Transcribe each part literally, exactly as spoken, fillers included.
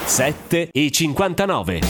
sette e cinquantanove.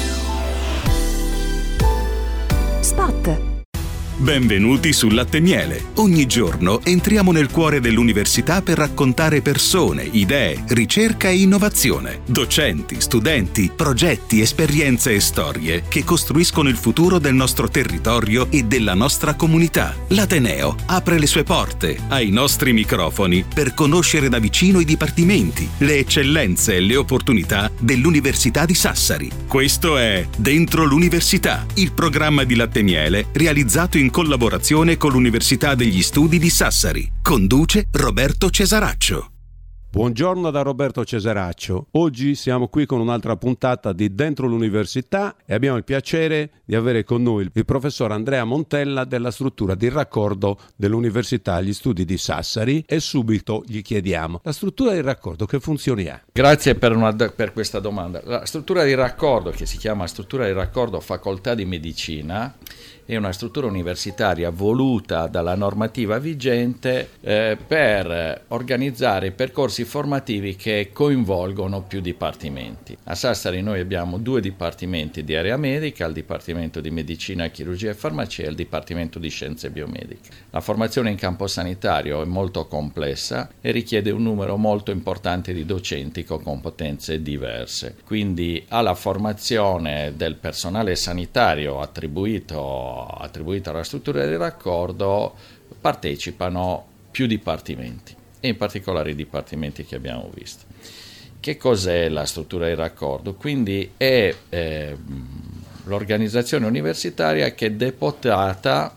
Spot. Benvenuti su Latte e Miele. Ogni giorno entriamo nel cuore dell'università per raccontare persone, idee, ricerca e innovazione. Docenti, studenti, progetti, esperienze e storie che costruiscono il futuro del nostro territorio e della nostra comunità. L'Ateneo apre le sue porte ai nostri microfoni per conoscere da vicino i dipartimenti, le eccellenze e le opportunità dell'Università di Sassari. Questo è Dentro l'Università, il programma di Latte e Miele realizzato in collaborazione con l'Università degli Studi di Sassari. Conduce Roberto Cesaraccio. Buongiorno da Roberto Cesaraccio. Oggi siamo qui con un'altra puntata di Dentro l'Università e abbiamo il piacere di avere con noi il professor Andrea Montella della struttura di raccordo dell'Università degli Studi di Sassari, e subito gli chiediamo: la struttura di raccordo che funzioni ha? Grazie per, una, per questa domanda. La struttura di raccordo, che si chiama struttura di raccordo Facoltà di Medicina, è una struttura universitaria voluta dalla normativa vigente eh, per organizzare percorsi formativi che coinvolgono più dipartimenti. A Sassari noi abbiamo due dipartimenti di area medica, il Dipartimento di Medicina, Chirurgia e Farmacia e il Dipartimento di Scienze Biomediche. La formazione in campo sanitario è molto complessa e richiede un numero molto importante di docenti con competenze diverse. Quindi alla formazione del personale sanitario attribuito attribuita alla struttura di raccordo partecipano più dipartimenti, e in particolare i dipartimenti che abbiamo visto. Che cos'è la struttura di raccordo? Quindi è eh, l'organizzazione universitaria che è deputata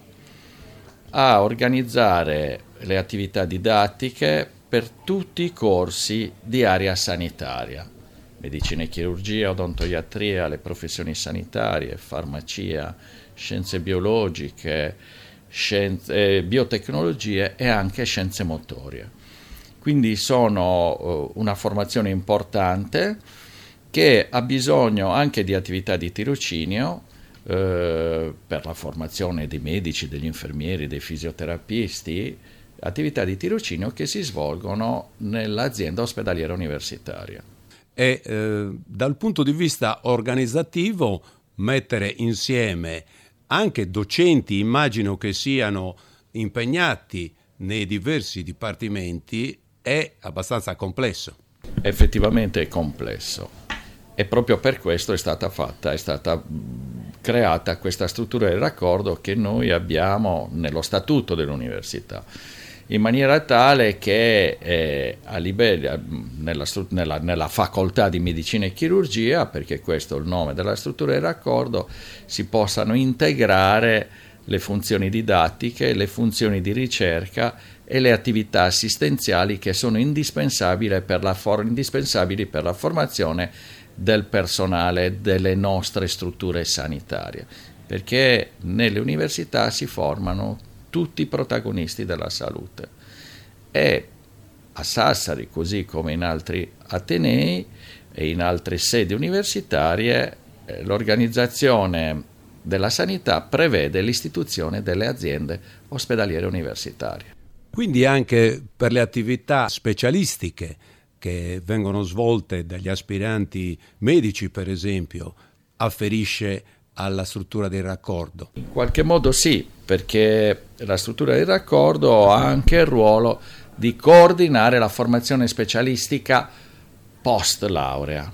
a organizzare le attività didattiche per tutti i corsi di area sanitaria: medicina e chirurgia, odontoiatria, le professioni sanitarie, farmacia, scienze biologiche, scienze, eh, biotecnologie e anche scienze motorie. Quindi sono uh, una formazione importante che ha bisogno anche di attività di tirocinio eh, per la formazione dei medici, degli infermieri, dei fisioterapisti, attività di tirocinio che si svolgono nell'azienda ospedaliera universitaria. E eh, dal punto di vista organizzativo, mettere insieme anche docenti, immagino che siano impegnati nei diversi dipartimenti, è abbastanza complesso. Effettivamente è complesso, e proprio per questo è stata fatta, è stata creata questa struttura di raccordo che noi abbiamo nello statuto dell'università, in maniera tale che eh, a livello, nella, nella, nella facoltà di medicina e chirurgia, perché questo è il nome della struttura di raccordo, si possano integrare le funzioni didattiche, le funzioni di ricerca e le attività assistenziali che sono indispensabili per la, for- indispensabili per la formazione del personale delle nostre strutture sanitarie, perché nelle università si formano tutti i protagonisti della salute, e a Sassari, così come in altri atenei e in altre sedi universitarie, eh, l'organizzazione della sanità prevede l'istituzione delle aziende ospedaliere universitarie. Quindi anche per le attività specialistiche che vengono svolte dagli aspiranti medici, per esempio, afferisce alla struttura di raccordo? In qualche modo sì, perché la struttura di raccordo ha anche il ruolo di coordinare la formazione specialistica post laurea.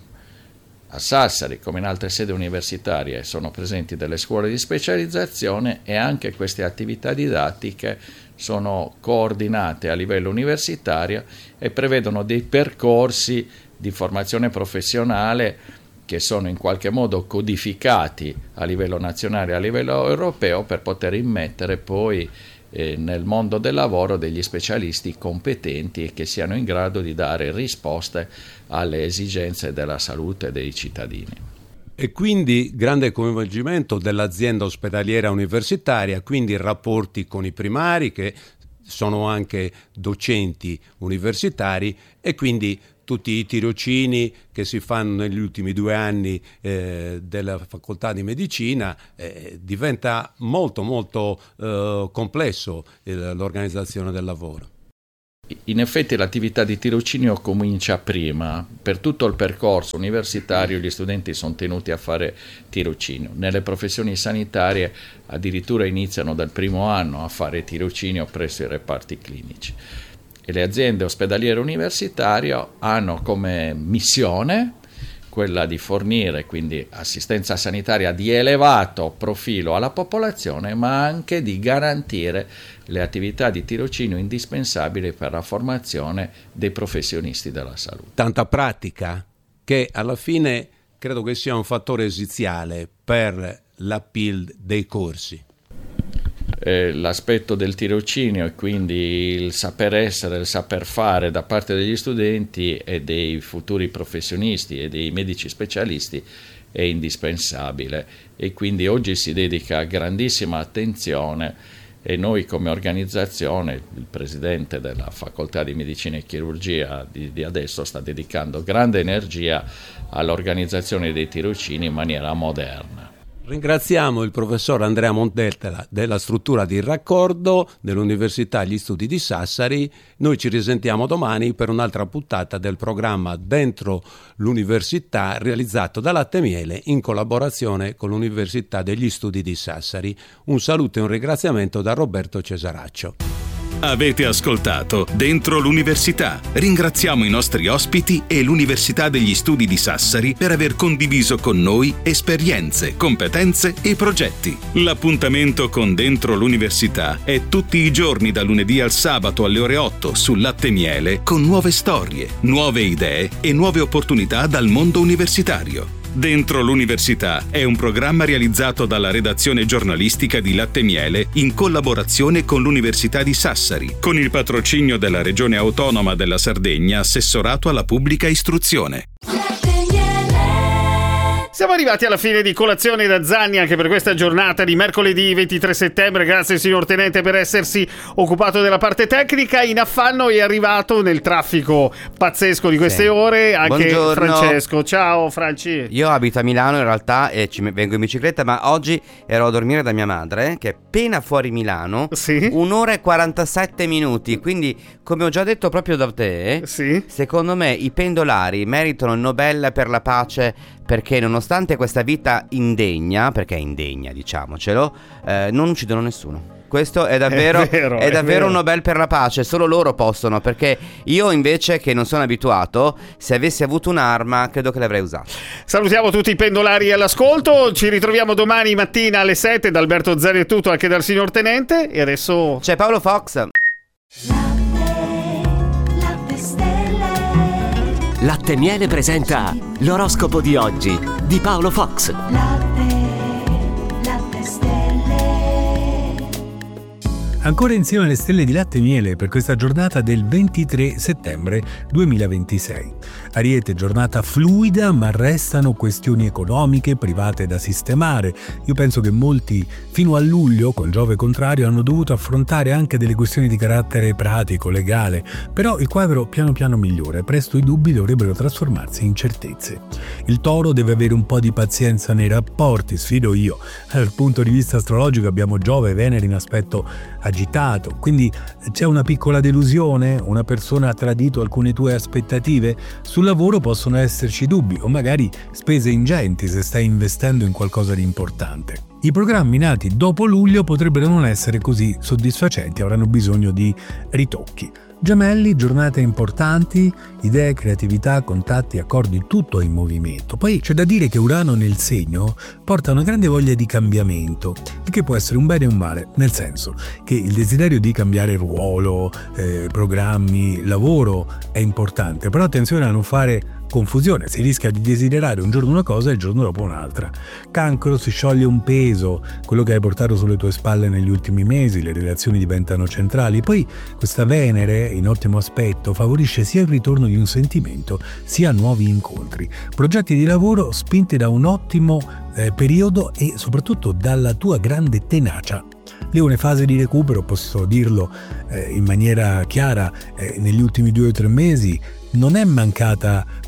A Sassari, come in altre sedi universitarie, sono presenti delle scuole di specializzazione, e anche queste attività didattiche sono coordinate a livello universitario e prevedono dei percorsi di formazione professionale che sono in qualche modo codificati a livello nazionale e a livello europeo, per poter immettere poi eh, nel mondo del lavoro degli specialisti competenti e che siano in grado di dare risposte alle esigenze della salute dei cittadini. E quindi grande coinvolgimento dell'azienda ospedaliera universitaria, quindi rapporti con i primari che sono anche docenti universitari, e quindi tutti i tirocini che si fanno negli ultimi due anni eh, della facoltà di medicina, eh, diventa molto molto eh, complesso il, l'organizzazione del lavoro. In effetti l'attività di tirocinio comincia prima, per tutto il percorso universitario gli studenti sono tenuti a fare tirocinio. Nelle professioni sanitarie addirittura iniziano dal primo anno a fare tirocinio presso i reparti clinici. E le aziende ospedaliere universitarie hanno come missione quella di fornire quindi assistenza sanitaria di elevato profilo alla popolazione, ma anche di garantire le attività di tirocinio indispensabili per la formazione dei professionisti della salute. Tanta pratica che alla fine credo che sia un fattore esiziale per l'appeal dei corsi. Eh, l'aspetto del tirocinio e quindi il saper essere, il saper fare da parte degli studenti e dei futuri professionisti e dei medici specialisti è indispensabile, e quindi oggi si dedica grandissima attenzione, e noi come organizzazione, il presidente della facoltà di medicina e chirurgia di, di adesso sta dedicando grande energia all'organizzazione dei tirocini in maniera moderna. Ringraziamo il professor Andrea Montella della struttura di raccordo dell'Università Gli Studi di Sassari. Noi ci risentiamo domani per un'altra puntata del programma Dentro l'Università, realizzato da Latte Miele in collaborazione con l'Università degli Studi di Sassari. Un saluto e un ringraziamento da Roberto Cesaraccio. Avete ascoltato Dentro l'Università. Ringraziamo i nostri ospiti e l'Università degli Studi di Sassari per aver condiviso con noi esperienze, competenze e progetti. L'appuntamento con Dentro l'Università è tutti i giorni da lunedì al sabato alle ore otto su Latte Miele, con nuove storie, nuove idee e nuove opportunità dal mondo universitario. Dentro l'Università è un programma realizzato dalla redazione giornalistica di Latte Miele in collaborazione con l'Università di Sassari, con il patrocinio della Regione Autonoma della Sardegna, assessorato alla pubblica istruzione. Siamo arrivati alla fine di Colazione da Zanni anche per questa giornata di mercoledì ventitré settembre. Grazie signor Tenente per essersi occupato della parte tecnica. In affanno è arrivato nel traffico pazzesco di queste sì. ore anche Buongiorno. Francesco. Ciao Franci. Io abito a Milano in realtà e ci vengo in bicicletta, ma oggi ero a dormire da mia madre che è appena fuori Milano. Sì. Un'ora e quarantasette minuti, quindi come ho già detto proprio da te, sì. secondo me i pendolari meritano il Nobel per la pace, perché nonostante questa vita indegna, perché è indegna diciamocelo, eh, non uccidono nessuno. Questo è davvero, è vero, è è davvero un Nobel per la pace, solo loro possono, perché io invece che non sono abituato, se avessi avuto un'arma credo che l'avrei usata. Salutiamo tutti i pendolari all'ascolto, ci ritroviamo domani mattina alle sette, da Alberto Zeri è tutto, anche dal signor Tenente, e adesso c'è Paolo Fox. Latte Miele presenta l'oroscopo di oggi di Paolo Fox. Latte, latte stelle. Ancora insieme alle stelle di Latte Miele per questa giornata del ventitré settembre duemilaventisei. Ariete, giornata fluida, ma restano questioni economiche private da sistemare. Io penso che molti fino a luglio, con Giove contrario, hanno dovuto affrontare anche delle questioni di carattere pratico, legale. Però il quadro piano piano migliora e presto i dubbi dovrebbero trasformarsi in certezze. Il Toro deve avere un po' di pazienza nei rapporti, sfido io. Dal punto di vista astrologico abbiamo Giove e Venere in aspetto agitato, quindi c'è una piccola delusione, una persona ha tradito alcune tue aspettative. Sul lavoro possono esserci dubbi o magari spese ingenti se stai investendo in qualcosa di importante. I programmi nati dopo luglio potrebbero non essere così soddisfacenti, avranno bisogno di ritocchi. Gemelli, giornate importanti, idee, creatività, contatti, accordi, tutto è in movimento. Poi c'è da dire che Urano nel segno porta una grande voglia di cambiamento, il che può essere un bene e un male, nel senso che il desiderio di cambiare ruolo, eh, programmi, lavoro è importante, però attenzione a non fare confusione, si rischia di desiderare un giorno una cosa e il giorno dopo un'altra. Cancro, si scioglie un peso, quello che hai portato sulle tue spalle negli ultimi mesi, le relazioni diventano centrali. Poi questa Venere in ottimo aspetto favorisce sia il ritorno di un sentimento sia nuovi incontri. Progetti di lavoro spinti da un ottimo eh, periodo e soprattutto dalla tua grande tenacia. Leone, fase di recupero, posso dirlo eh, in maniera chiara, eh, negli ultimi due o tre mesi non è mancata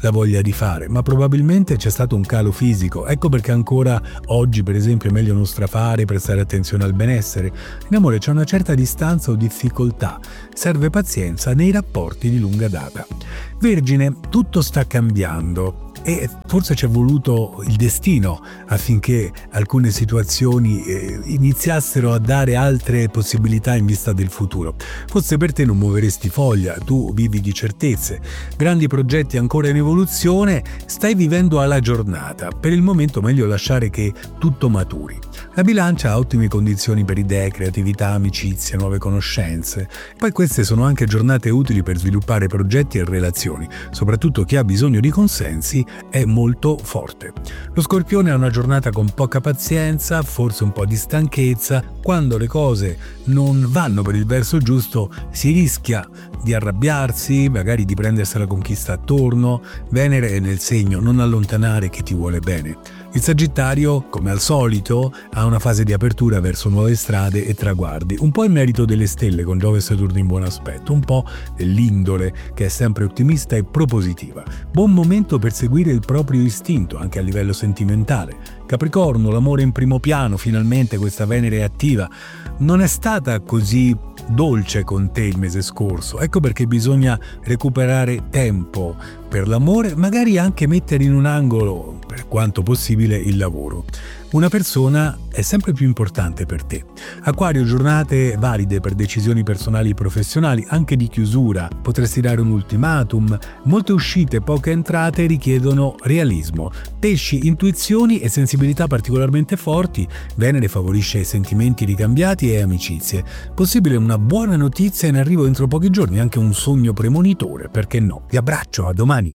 la voglia di fare, ma probabilmente c'è stato un calo fisico. Ecco perché ancora oggi, per esempio, è meglio non strafare, prestare attenzione al benessere. In amore c'è una certa distanza o difficoltà, serve pazienza nei rapporti di lunga data. Vergine, tutto sta cambiando e forse ci è voluto il destino affinché alcune situazioni eh, iniziassero a dare altre possibilità in vista del futuro. Forse per te non muoveresti foglia, tu vivi di certezze, grandi progetti ancora in evoluzione, stai vivendo alla giornata. Per il momento meglio lasciare che tutto maturi. La bilancia ha ottime condizioni per idee, creatività, amicizie, nuove conoscenze. Poi queste sono anche giornate utili per sviluppare progetti e relazioni. Soprattutto chi ha bisogno di consensi è molto forte. Lo Scorpione ha una giornata con poca pazienza, forse un po' di stanchezza. Quando le cose non vanno per il verso giusto si rischia di arrabbiarsi, magari di prendersi la conquista attorno. Venere è nel segno non allontanare chi ti vuole bene. Il Sagittario, come al solito, ha una fase di apertura verso nuove strade e traguardi, un po' il merito delle stelle con Giove e Saturno in buon aspetto, un po' dell'indole che è sempre ottimista e propositiva. Buon momento per seguire il proprio istinto, anche a livello sentimentale. Capricorno, l'amore in primo piano, finalmente questa Venere è attiva. Non è stata così dolce con te il mese scorso, ecco perché bisogna recuperare tempo per l'amore, magari anche mettere in un angolo, per quanto possibile, il lavoro. Una persona è sempre più importante per te. Acquario, giornate valide per decisioni personali e professionali, anche di chiusura. Potresti dare un ultimatum. Molte uscite, poche entrate richiedono realismo. Pesci, intuizioni e sensibilità particolarmente forti. Venere favorisce sentimenti ricambiati e amicizie. Possibile una buona notizia in arrivo entro pochi giorni, anche un sogno premonitore, perché no? Vi abbraccio, a domani.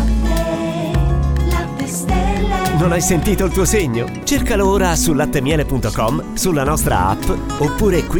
Non hai sentito il tuo segno? Cercalo ora su lattemiele punto com, sulla nostra app oppure qui